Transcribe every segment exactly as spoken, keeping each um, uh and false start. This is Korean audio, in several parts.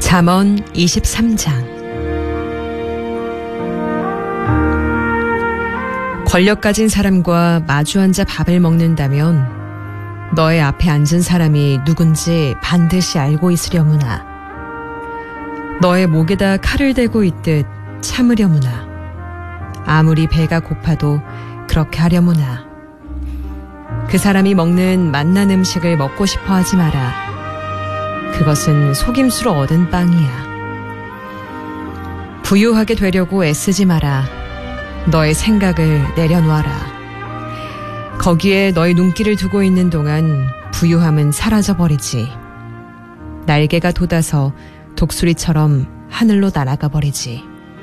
잠언 이십삼 장. 권력 가진 사람과 마주 앉아 밥을 먹는다면 너의 앞에 앉은 사람이 누군지 반드시 알고 있으려무나 너의 목에다 칼을 대고 있듯 참으려무나 아무리 배가 고파도 그렇게 하려무나 그 사람이 먹는 맛난 음식을 먹고 싶어 하지 마라. 그것은 속임수로 얻은 빵이야. 부유하게 되려고 애쓰지 마라. 너의 생각을 내려놓아라. 거기에 너의 눈길을 두고 있는 동안 부유함은 사라져버리지. 날개가 돋아서 독수리처럼 하늘로 날아가 버리지.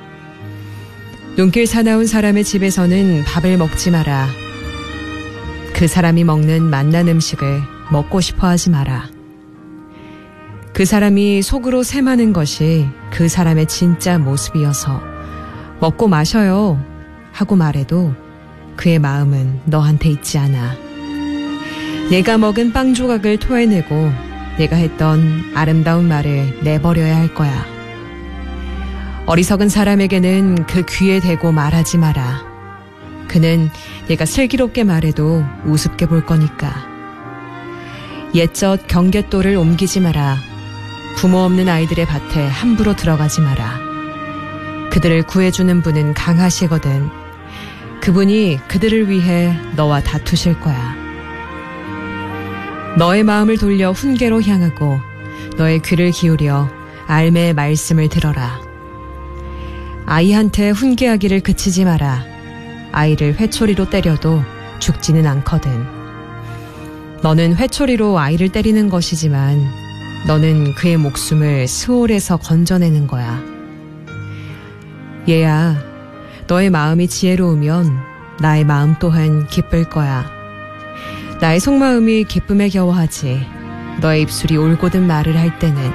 눈길 사나운 사람의 집에서는 밥을 먹지 마라. 그 사람이 먹는 맛난 음식을 먹고 싶어 하지 마라. 그 사람이 속으로 샘하는 것이 그 사람의 진짜 모습이어서 먹고 마셔요 하고 말해도 그의 마음은 너한테 있지 않아. 내가 먹은 빵 조각을 토해내고 내가 했던 아름다운 말을 내버려야 할 거야. 어리석은 사람에게는 그 귀에 대고 말하지 마라. 그는 내가 슬기롭게 말해도 우습게 볼 거니까. 옛적 경계돌을 옮기지 마라. 부모 없는 아이들의 밭에 함부로 들어가지 마라. 그들을 구해주는 분은 강하시거든. 그분이 그들을 위해 너와 다투실 거야. 너의 마음을 돌려 훈계로 향하고 너의 귀를 기울여 알매의 말씀을 들어라. 아이한테 훈계하기를 그치지 마라. 아이를 회초리로 때려도 죽지는 않거든. 너는 회초리로 아이를 때리는 것이지만 너는 그의 목숨을 스올에서 건져내는 거야. 얘야, 너의 마음이 지혜로우면 나의 마음 또한 기쁠 거야. 나의 속마음이 기쁨에 겨워하지. 너의 입술이 올곧은 말을 할 때는.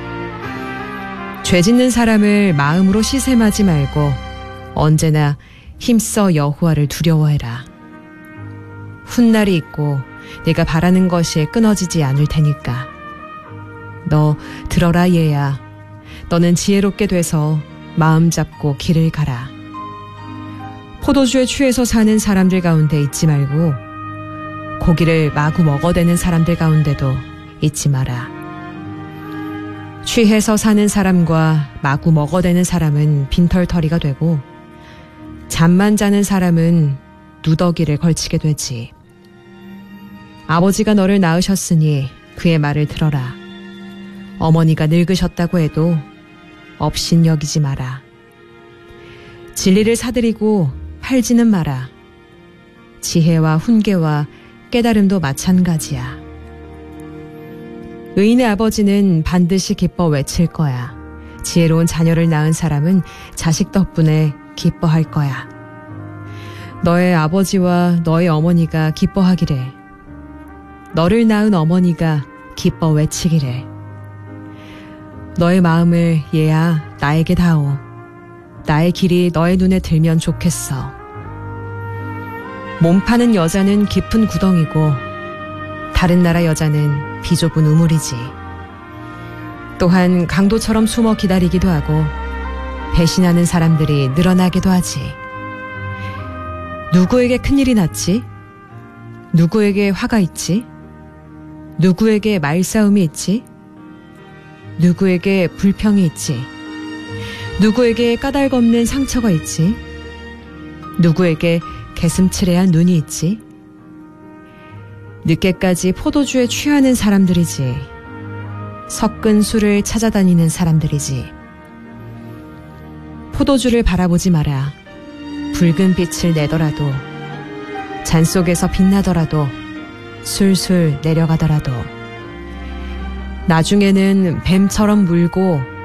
죄 짓는 사람을 마음으로 시샘하지 말고 언제나 힘써 여호와를 두려워해라. 훗날이 있고 네가 바라는 것이 끊어지지 않을 테니까. 너 들어라 얘야. 너는 지혜롭게 돼서 마음 잡고 길을 가라. 포도주에 취해서 사는 사람들 가운데 있지 말고 고기를 마구 먹어대는 사람들 가운데도 있지 마라. 취해서 사는 사람과 마구 먹어대는 사람은 빈털터리가 되고 잠만 자는 사람은 누더기를 걸치게 되지. 아버지가 너를 낳으셨으니 그의 말을 들어라. 어머니가 늙으셨다고 해도 업신여기지 마라. 진리를 사들이고 팔지는 마라. 지혜와 훈계와 깨달음도 마찬가지야. 의인의 아버지는 반드시 기뻐 외칠 거야. 지혜로운 자녀를 낳은 사람은 자식 덕분에 기뻐할 거야. 너의 아버지와 너의 어머니가 기뻐하기를. 너를 낳은 어머니가 기뻐 외치기를. 너의 마음을 얘야 나에게 다오. 나의 길이 너의 눈에 들면 좋겠어. 몸 파는 여자는 깊은 구덩이고 다른 나라 여자는 비좁은 우물이지. 또한 강도처럼 숨어 기다리기도 하고 배신하는 사람들이 늘어나기도 하지. 누구에게 큰일이 났지? 누구에게 화가 있지? 누구에게 말싸움이 있지? 누구에게 불평이 있지? 누구에게 까닭 없는 상처가 있지? 누구에게 개슴츠레한 눈이 있지? 늦게까지 포도주에 취하는 사람들이지. 섞은 술을 찾아다니는 사람들이지. 포도주를 바라보지 마라. 붉은 빛을 내더라도, 잔 속에서 빛나더라도, 술술 내려가더라도 나중에는 뱀처럼 물고